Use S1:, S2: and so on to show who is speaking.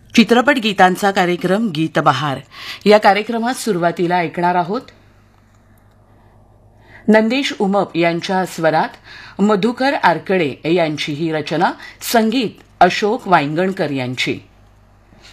S1: चित्रपट गीतांचा कार्यक्रम गीत बहार या कार्यक्रमात सुरुवातीला ऐकणार आहोत नंदेश उमप यांच्या स्वरात मधुकर आरकडे यांची ही रचना, संगीत अशोक वांगणकर यांची.